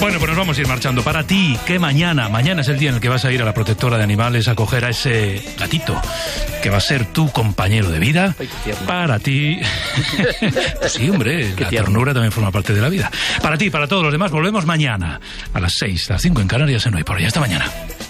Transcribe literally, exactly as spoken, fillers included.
Bueno, pues nos vamos a ir marchando. Para ti, que mañana, mañana es el día en el que vas a ir a la protectora de animales a coger a ese gatito que va a ser tu compañero de vida. Ay, qué tierno. Para ti. Pues sí, hombre, Qué la tierno. ternura también forma parte de la vida. Para ti, para todos los demás, volvemos mañana a las seis, las cinco en Canarias en Hoy Por Hoy. Hasta mañana.